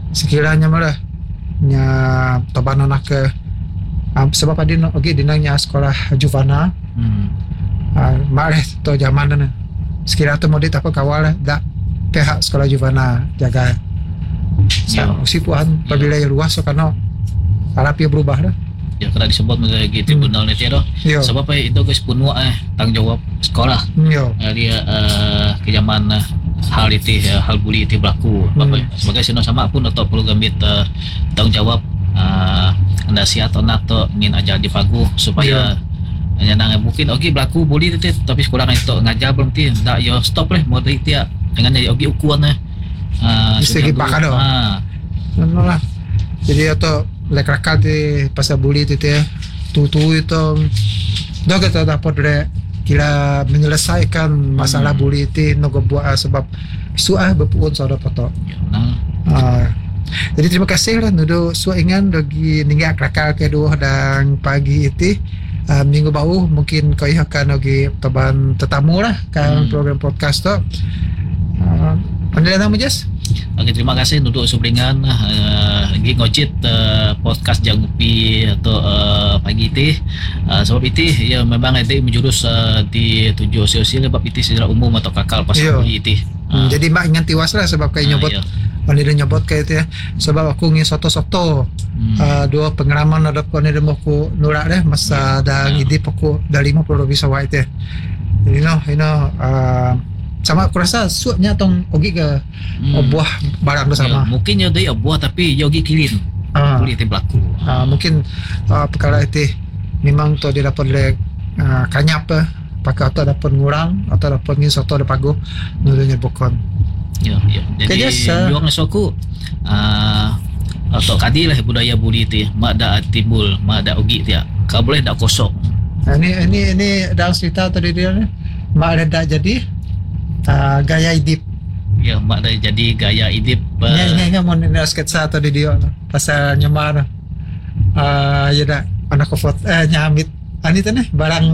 sekiranya malah nya tabanan ke sebab adin oke dinangnya sekolah Juvana mareh to zaman na sekira tu modit apa kawal dak pihak sekolah Juvana jaga usipuan apabila ya luas so karena harap ya berubah dah ya kena disebut menjadi tribunal nanti dah sebab itu guys punwa tanggung jawab sekolah dia ke zaman hal itu hal bully itu berlaku sebagai sino sama pun atau perlu gambit tanggung jawab nasi atau nato ingin ajar di pagu supaya nang mungkin berlaku bully itu tapi sekolah itu ngajar belum ti dak yo stop lah mau itu ya dengan ya ukuran segi pakar doh lah jadi atau lekrakal di pasal bully itu ya tutu itu dah kita dapat kira menyelesaikan masalah bully itu nogo buat sebab suah berpun saudara foto jadi terima kasih lah nudo suingan bagi ninggal rakal kedua dan pagi itu minggu bau mungkin kau akan lagi teban tetamu lah kan program podcast tu pandai nama Jas. Okey, terima kasih untuk subringan lagi ngocit podcast Jangupi atau pagi itu sebab itu ya memang ada menjurus di tujuh sosial sebab itu secara umum atau kakal pasal itu jadi mak ingat tiwas lah sebab kayak nyobot dia nyobot kayak itu ya sebab aku ngin soto-soto dua pengalaman ada kau ni demo aku nurak deh masa dah idip aku dah 50 lebih sawah itu jadi sama aku rasa suapnya tong ogi ke buah barang bersama mungkin ya dia buah tapi yogi kilin boleh itu berlaku mungkin perkara itu memang tu dia dapat kanyap pakai atau dapat ngurang atau dapat ngin soto ada pagu nudunya bokon jadi juang soku atau kadi lah budaya buli itu mak dak timbul mak dak ogi dia kau boleh dak kosong ini dalam cerita tadi dia ni mak dak jadi gaya idip ya mak dah jadi gaya idip ingat mau sketsa tadi dia pasal nyemar ya dak anak kofot nyamit ani tu nih barang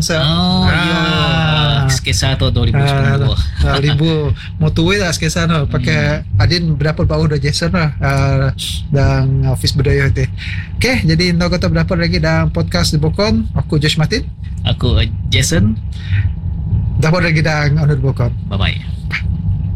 sketsa tu 2010 motuwe lah sketsa no pakai adin berapa bau dah Jason lah dan office budaya itu. Okey, jadi nak kata berapa lagi dalam podcast di Bokon aku Josh Martin aku Jason dapat lagi dalam Onur Bokon. Bye bye.